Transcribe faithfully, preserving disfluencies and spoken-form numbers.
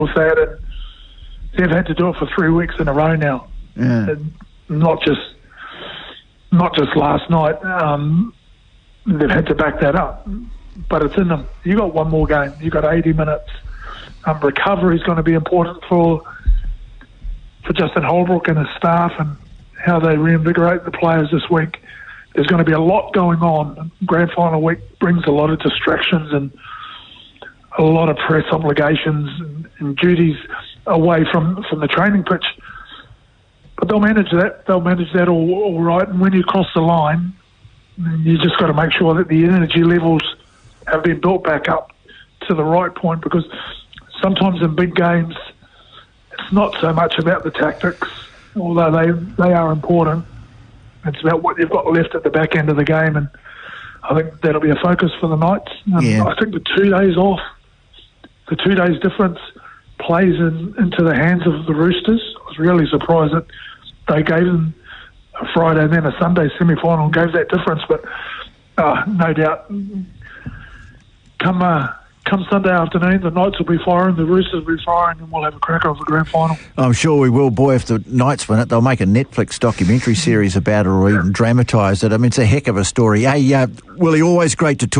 that, and they've had to do it for three weeks in a row now, Yeah. and not just not just last night. Um, they've had to back that up, but it's in them. You got one more game. You got eighty minutes. Um, recovery is going to be important for for Justin Holbrook and his staff, and how they reinvigorate the players this week. There's going to be a lot going on. Grand final week brings a lot of distractions and a lot of press obligations and, and duties away from, from the training pitch. But they'll manage that. They'll manage that all, all right. And when you cross the line, you just got to make sure that the energy levels have been built back up to the right point, because sometimes in big games, it's not so much about the tactics, although they, they are important. It's about what you've got left at the back end of the game, and I think that'll be a focus for the Knights. Um, Yeah. I think the two days off, the two days difference plays in, into the hands of the Roosters. I was really surprised that they gave them a Friday and then a Sunday semi-final and gave that difference, but uh, no doubt come uh, come Sunday afternoon, the Knights will be firing, the Roosters will be firing, and we'll have a cracker of the grand final. I'm sure we will, boy. If the Knights win it, they'll make a Netflix documentary series about it, or even dramatise it. I mean, it's a heck of a story. Hey, uh, Willie, always great to talk.